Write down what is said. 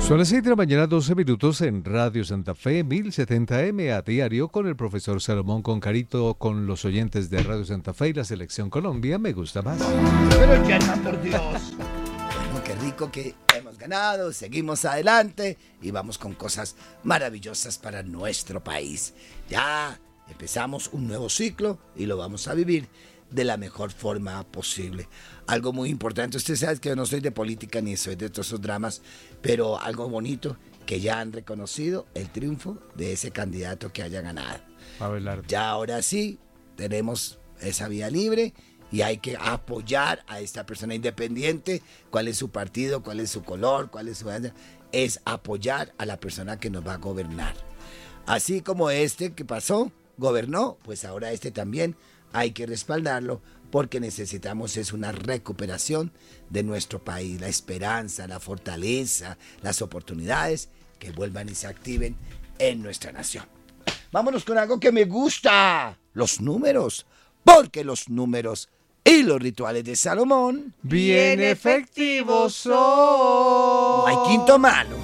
Son las 6 de la mañana, 12 minutos en Radio Santa Fe, 1070M a diario con el profesor Salomón Concarito, con los oyentes de Radio Santa Fe y la Selección Colombia. Me gusta más. Pero Yerma, por Dios. Bueno, qué rico que hemos ganado, seguimos adelante y vamos con cosas maravillosas para nuestro país. Ya empezamos un nuevo ciclo y lo vamos a vivir de la mejor forma posible. Algo muy importante, usted sabe que yo no soy de política ni soy de todos esos dramas, pero algo bonito, que ya han reconocido el triunfo de ese candidato que haya ganado. Abelardo. Ya ahora sí tenemos esa vía libre y hay que apoyar a esta persona independiente. ¿Cuál es su partido? ¿Cuál es su color? ¿Cuál es su... Es apoyar a la persona que nos va a gobernar. Así como este que pasó, gobernó, pues ahora este también hay que respaldarlo, porque necesitamos es una recuperación de nuestro país, la esperanza, la fortaleza, las oportunidades que vuelvan y se activen en nuestra nación. Vámonos con algo que me gusta, los números, porque los números y los rituales de Salomón bien efectivos son. no hay quinto malo.